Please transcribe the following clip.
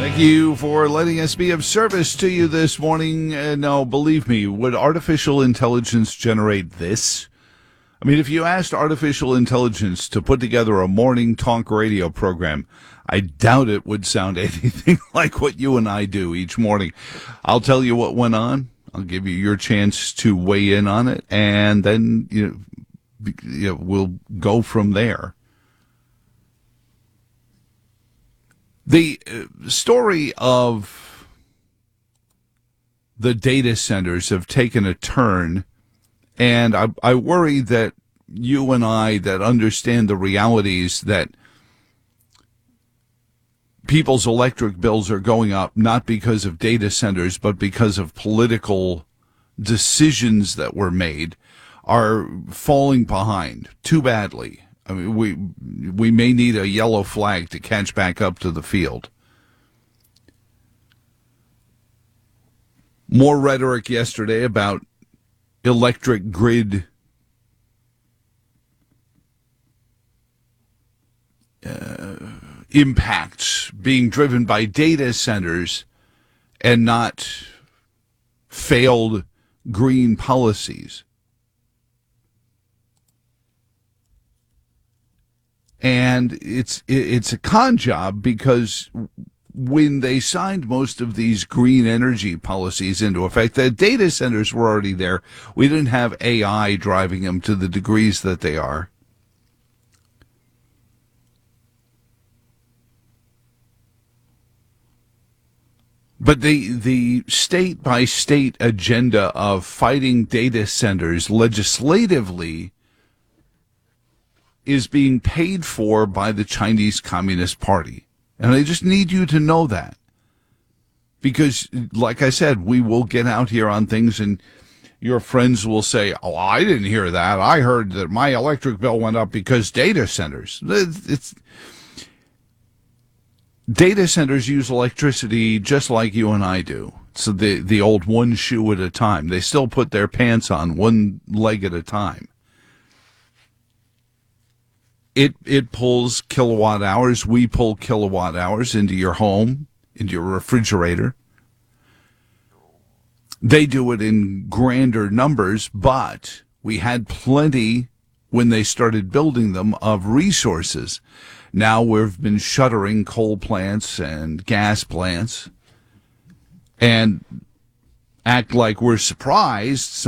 Thank you for letting us be of service to you this morning. No, believe me, would artificial intelligence generate this? I mean, if you asked artificial intelligence to put together a morning talk radio program, I doubt it would sound anything like what you and I do each morning. I'll tell you what went on. I'll give you your chance to weigh in on it, and then we'll go from there. The story of the data centers have taken a turn, and I worry that you and I that understand the realities that people's electric bills are going up not because of data centers, but because of political decisions that were made, are falling behind too badly. I mean, we may need a yellow flag to catch back up to the field. More rhetoric yesterday about electric grid impacts being driven by data centers and not failed green policies. And it's a con job because when they signed most of these green energy policies into effect, the data centers were already there. We didn't have AI driving them to the degrees that they are. But the state-by-state agenda of fighting data centers legislatively is being paid for by the Chinese Communist Party. And I just need you to know that. Because, like I said, we will get out here on things and your friends will say, oh, I didn't hear that. I heard that my electric bill went up because data centers. Data centers use electricity just like you and I do. So the old one shoe at a time. They still put their pants on one leg at a time. It pulls kilowatt hours. We pull kilowatt hours into your home, into your refrigerator. They do it in grander numbers, but we had plenty when they started building them of resources. Now we've been shuttering coal plants and gas plants and act like we're surprised